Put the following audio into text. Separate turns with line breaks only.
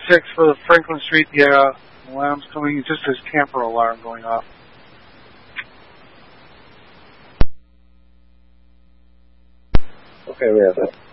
6 for the Franklin Street, yeah, alarm's coming. It just says camper alarm going off.
Okay, we have that.